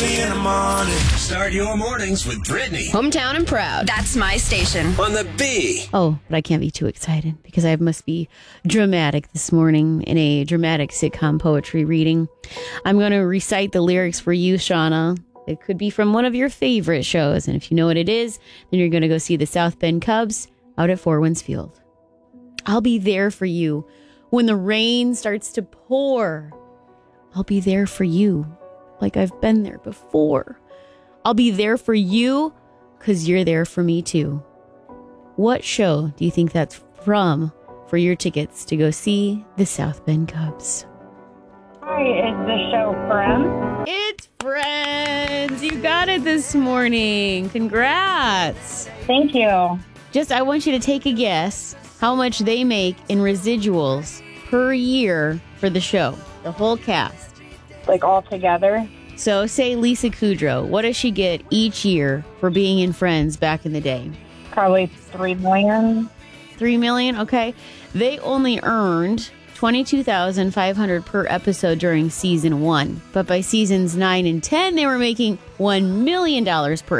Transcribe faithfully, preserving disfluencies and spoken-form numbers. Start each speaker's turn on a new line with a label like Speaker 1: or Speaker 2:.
Speaker 1: me in the morning. Start your mornings with Brittany.
Speaker 2: Hometown and proud.
Speaker 3: That's my station.
Speaker 1: On the B.
Speaker 4: Oh, but I can't be too excited because I must be dramatic this morning in a dramatic sitcom poetry reading. I'm going to recite the lyrics for you, Shauna. It could be from one of your favorite shows. And if you know what it is, then you're going to go see the South Bend Cubs out at Four Winds Field. I'll be there for you when the rain starts to pour. I'll be there for you like I've been there before. I'll be there for you because you're there for me too. What show do you think that's from for your tickets to go see the South Bend Cubs?
Speaker 5: Hi, is the show Friends?
Speaker 4: It's Friends. You got it this morning. Congrats.
Speaker 5: Thank you.
Speaker 4: Just, I want you to take a guess how much they make in residuals per year for the show, the whole cast.
Speaker 5: Like all together?
Speaker 4: So say Lisa Kudrow, what does she get each year for being in Friends back in the day?
Speaker 5: Probably three million.
Speaker 4: Three million, okay. They only earned twenty-two thousand five hundred dollars per episode during season one. But by seasons nine and ten, they were making one million dollars per